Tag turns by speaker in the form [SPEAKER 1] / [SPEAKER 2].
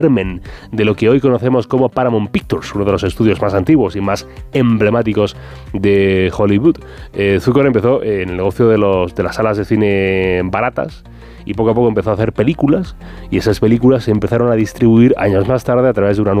[SPEAKER 1] de lo que hoy conocemos como Paramount Pictures, uno de los estudios más antiguos y más emblemáticos de Hollywood. Zúcar empezó en el negocio de las salas de cine baratas y poco a poco empezó a hacer películas, y esas películas se empezaron a distribuir años más tarde a través de una